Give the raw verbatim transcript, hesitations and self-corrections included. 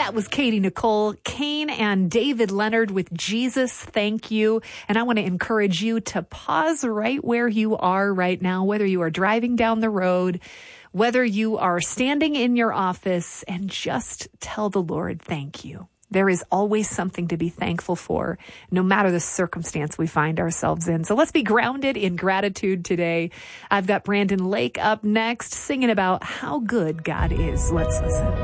That was Katie Nicole Kane and David Leonard with Jesus, Thank You. And I want to encourage you to pause right where you are right now, whether you are driving down the road, whether you are standing in your office, and just tell the Lord, thank you. There is always something to be thankful for, no matter the circumstance we find ourselves in. So let's be grounded in gratitude today. I've got Brandon Lake up next, singing about how good God is. Let's listen.